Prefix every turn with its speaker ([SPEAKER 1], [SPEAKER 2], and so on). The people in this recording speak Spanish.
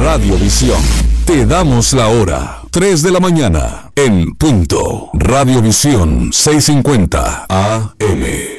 [SPEAKER 1] Radiovisión. Te damos la hora. 3 de la mañana, en punto. Radiovisión 650 AM.